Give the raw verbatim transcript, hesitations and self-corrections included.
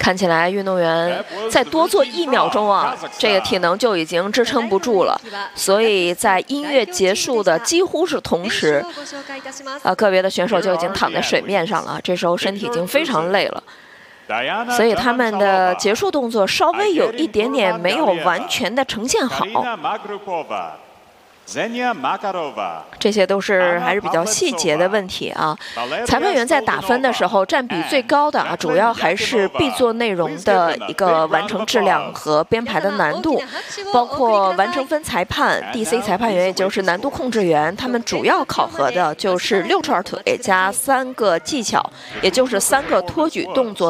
看起来运动员再多做一秒钟啊，这个体能就已经支撑不住了。所以在音乐结束的几乎是同时，啊，个别的选手就已经躺在水面上了，这时候身体已经非常累了。 所以他们的结束动作稍微有一点点没有完全的呈现好，这些都是还是比较细节的问题啊。裁判员在打分的时候，占比最高的啊，主要还是 B 座内容的一个完成质量和编排的难度，包括完成分裁判、D C 裁判员，也就是难度控制员，他们主要考核的就是六串腿加三个技巧，也就是三个托举动作。